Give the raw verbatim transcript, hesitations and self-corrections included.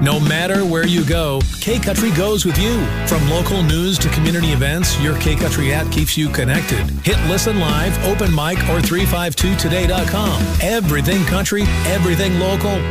No matter where you go, K-Country goes with you. From local news to community events, your K-Country app keeps you connected. Hit Listen Live, Open Mic, or three five two today dot com. Everything country, everything local.